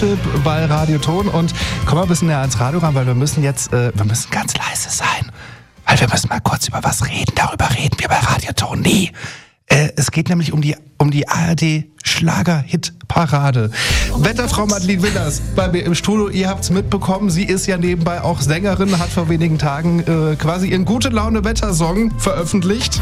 Roadtrip bei Radioton und komm mal ein bisschen näher ans Radio ran, weil wir müssen ganz leise sein. Weil wir müssen mal kurz über was reden. Darüber reden wir bei Radioton nie. Es geht nämlich um die ARD Schlager-Hit-Parade. Wetterfrau Madeleine Willers bei mir im Studio, ihr habt's mitbekommen, sie ist ja nebenbei auch Sängerin, hat vor wenigen Tagen quasi ihren Gute-Laune-Wetter-Song veröffentlicht.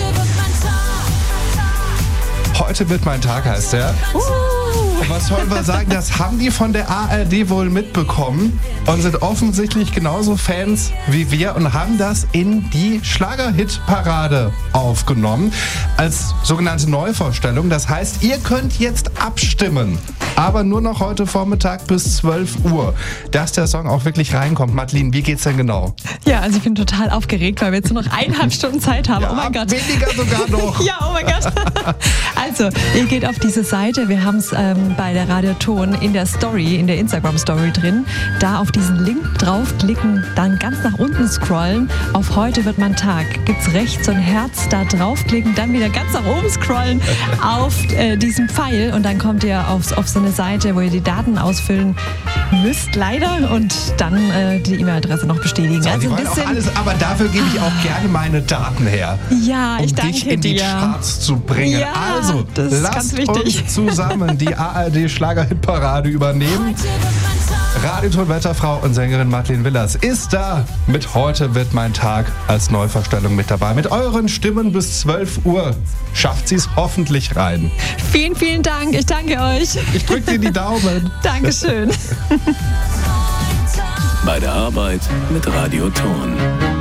Heute wird mein Tag heißt der. Was sollen wir sagen, das haben die von der ARD wohl mitbekommen und sind offensichtlich genauso Fans wie wir und haben das in die Schlager-Hit-Parade aufgenommen als sogenannte Neuvorstellung. Das heißt, ihr könnt jetzt abstimmen, aber nur noch heute Vormittag bis 12 Uhr, dass der Song auch wirklich reinkommt. Madeleine, wie geht's denn genau? Ja, also ich bin total aufgeregt, weil wir jetzt nur noch 1,5 Stunden Zeit haben. Ja, oh mein Gott. Weniger sogar noch. Ja, oh mein Gott. Also, ihr geht auf diese Seite, wir haben es bei der Radioton in der Story, in der Instagram-Story drin. Da auf diesen Link draufklicken, dann ganz nach unten scrollen. Auf heute wird mein Tag. Gibt's rechts so ein Herz, da draufklicken, dann wieder ganz nach oben scrollen auf diesen Pfeil und dann kommt ihr auf so eine Seite, wo ihr die Daten ausfüllen müsst, leider, und dann die E-Mail-Adresse noch bestätigen. So, also die wollen auch alles, aber dafür gebe ich auch gerne meine Daten her. Ja, ich danke dir. Um dich in die Charts zu bringen. Ja, also, das ist lasst ganz wichtig. uns zusammen die ARD Schlager-Hit-Parade übernehmen. Radioton Wetterfrau und Sängerin Madeleine Willers ist da mit Heute wird mein Tag als Neuvorstellung mit dabei. Mit euren Stimmen bis 12 Uhr schafft sie es hoffentlich rein. Vielen, vielen Dank. Ich danke euch. Ich drücke dir die Daumen. Dankeschön. Bei der Arbeit mit Radioton.